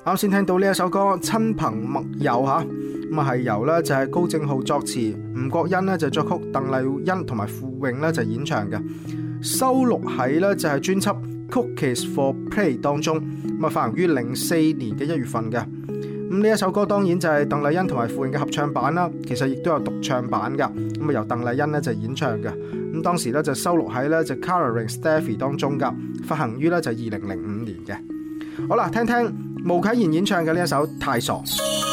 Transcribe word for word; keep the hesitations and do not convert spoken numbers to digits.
啱先聽到呢一首歌《親朋密友》吓，咁啊係由咧就係高正浩作詞，吳國欣咧就作曲，鄧麗欣同埋傅穎咧就演唱嘅，收錄喺咧就係專輯《Cookies for Play》當中，咁啊發行於零四年嘅一月份嘅。咁呢一首歌當然就係鄧麗欣同埋傅穎嘅合唱版啦，其實亦都有獨唱版噶，咁啊由鄧麗欣咧就演唱嘅，咁當時咧就收錄喺咧就 Colouring Steffi 當中噶，發行於咧就二零零五年嘅。好啦，聽聽巫啟賢演唱嘅呢一首《太傻》。